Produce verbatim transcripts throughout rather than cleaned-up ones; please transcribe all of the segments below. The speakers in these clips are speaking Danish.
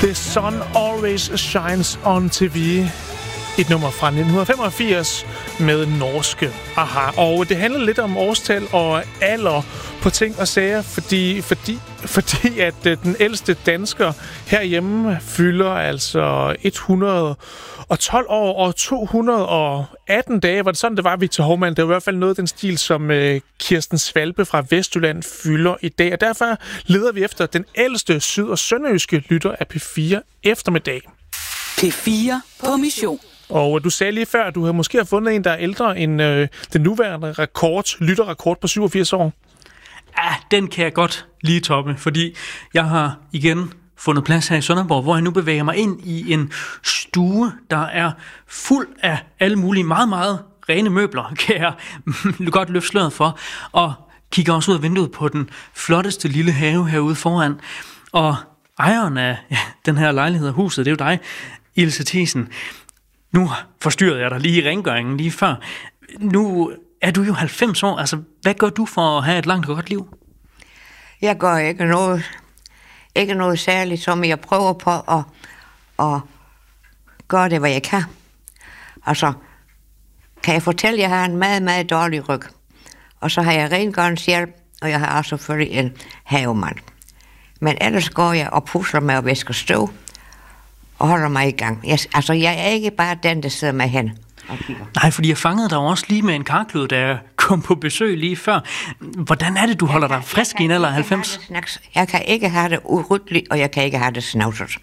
The Sun Always Shines on T V. Et nummer fra nitten femogfirs med norske Aha. Og det handler lidt om årstal og alder på ting og sager, fordi, fordi, fordi at den ældste dansker herhjemme fylder altså et hundrede og tolv år og to hundrede og atten dage. Var det sådan, det var, Victor Hovmand? Det var i hvert fald noget af den stil, som øh, Kirsten Svalpe fra Vestjylland fylder i dag. Og derfor leder vi efter den ældste syd- og sønderjyske lytter af P fire eftermiddag. P fire på mission. Og du sagde lige før, at du har måske har fundet en, der er ældre end øh, den nuværende rekord, lytterrekord på syvogfirs år. Ja, den kan jeg godt lige toppe, fordi jeg har igen fundet plads her i Sønderborg, hvor jeg nu bevæger mig ind i en stue, der er fuld af alle mulige meget, meget rene møbler, kan jeg godt løfte sløret for, og kigger også ud af vinduet på den flotteste lille have herude foran. Og ejeren af ja, den her lejlighed og huset, det er jo dig, Ilse Thiesen. Nu forstyrrede jeg dig lige i rengøringen lige før. Nu er du jo halvfems år. Altså, hvad gør du for at have et langt og godt liv? Jeg gør ikke noget, ikke noget særligt, som jeg prøver på at, at gøre det, hvad jeg kan. Altså, kan jeg fortælle, at jeg har en meget, meget dårlig ryg. Og så har jeg rengøringshjælp, og jeg har også selvfølgelig en havemand. Men ellers går jeg og pusler med at væske støv, og holder mig i gang. Jeg, altså, jeg er ikke bare den, der sidder med hen. Nej, fordi jeg fangede dig også lige med en karklud, da jeg kom på besøg lige før. Hvordan er det, du holder dig frisk i en alder af halvfems? Jeg kan ikke have det uryddeligt, og jeg kan ikke have det snavset.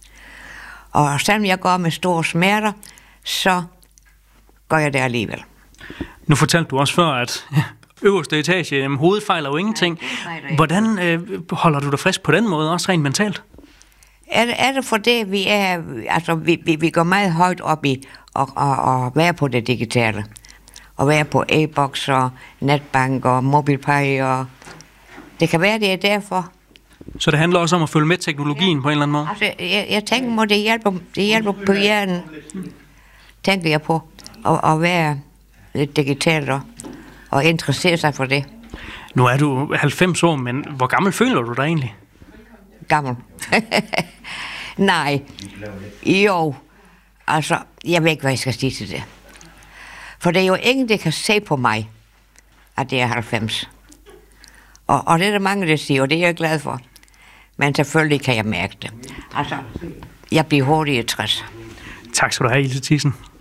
Og selvom jeg går med store smerter, så gør jeg det alligevel. Nu fortalte du også før, at øverste etage, jamen, hovedet fejler jo ingenting. Hvordan øh, holder du dig frisk på den måde, også rent mentalt? Er det, er det for det, vi er, altså vi, vi, vi går meget højt op i at, at, at være på det digitale. Og være på e-boks og netbank og mobilpay og det kan være, det er derfor. Så det handler også om at følge med teknologien ja. På en eller anden måde? Altså, jeg, jeg tænker må det hjælper, det hjælper på hjernen, tænker jeg på, at, at være lidt digital og, og interessere sig for det. Nu er du halvfems år, men hvor gammel føler du dig egentlig? Gammel. Nej. Jo. Altså, jeg ved ikke, hvad jeg skal sige til det. For det er jo ingen, der kan se på mig, at det er halvfems. Og, og det er der mange, der siger, og det er jeg glad for. Men selvfølgelig kan jeg mærke det. Altså, jeg bliver hurtigt tres. Tak skal du have, Ilse Thiesen.